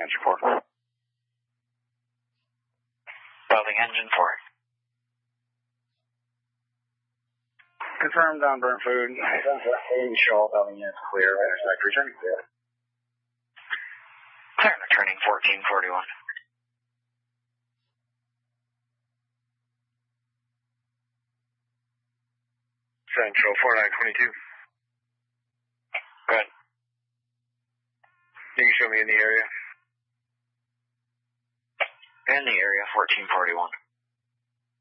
Central 4. Welding engine 4. Confirmed on burn food. Show all welding units clear. Intersect returning clear. Clear and returning 1441. Central 4922. Good. You can show me in the area. In the area 1441.